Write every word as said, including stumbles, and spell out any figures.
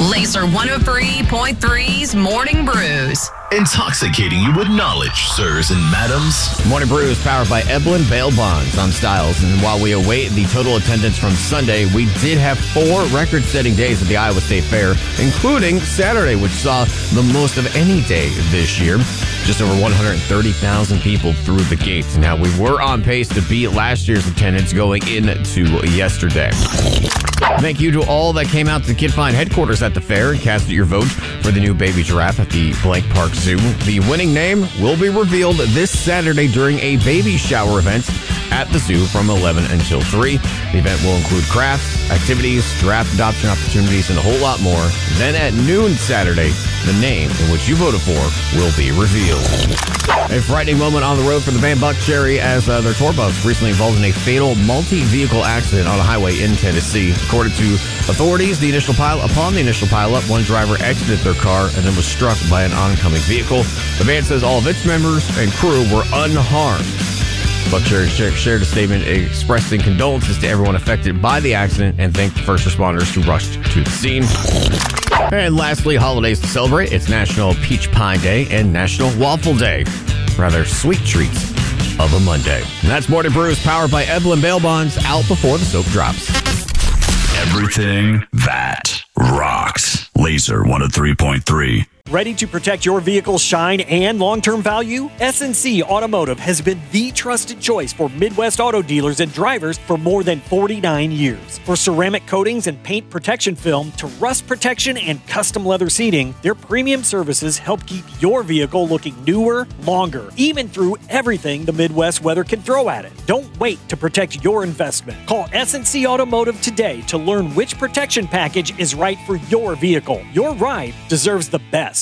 Laser one oh three point three's Morning Brews. Intoxicating you with knowledge, sirs and madams. Morning Brew is powered by Eblin Bail Bonds on Styles. And while we await the total attendance from Sunday, we did have four record-setting days at the Iowa State Fair, including Saturday, which saw the most of any day this year. Just over one hundred thirty thousand people through the gates. Now, we were on pace to beat last year's attendance going into yesterday. Thank you to all that came out to the Kid Find headquarters at the fair and casted your vote for the new baby giraffe at the Blank Park Zoo. The winning name will be revealed this Saturday during a baby shower event at the zoo from eleven until three. The event will include crafts, activities, giraffe adoption opportunities, and a whole lot more. Then at noon Saturday, the name in which you voted for will be revealed. A frightening moment on the road for the band Buckcherry as uh, their tour bus recently involved in a fatal multi-vehicle accident on a highway in Tennessee. According to authorities, the initial pile upon the initial pileup, one driver exited their car and then was struck by an oncoming vehicle. The band says all of its members and crew were unharmed. Buckcherry shared a statement expressing condolences to everyone affected by the accident and thanked the first responders who rushed to the scene. And lastly, holidays to celebrate. It's National Peach Pie Day and National Waffle Day. Rather sweet treats of a Monday. And that's Morning Brews powered by Eblin Bail Bonds, out before the soap drops. Everything that rocks. Laser one oh three point three. Ready to protect your vehicle's shine and long-term value? S and C Automotive has been the trusted choice for Midwest auto dealers and drivers for more than forty-nine years. For ceramic coatings and paint protection film to rust protection and custom leather seating, their premium services help keep your vehicle looking newer, longer, even through everything the Midwest weather can throw at it. Don't wait to protect your investment. Call S and C Automotive today to learn which protection package is right for your vehicle. Your ride deserves the best.